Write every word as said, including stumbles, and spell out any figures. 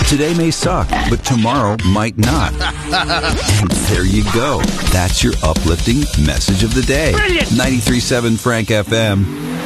Today may suck, but tomorrow might not. And there you go. That's your uplifting message of the day. Brilliant! ninety-three point seven Frank F M.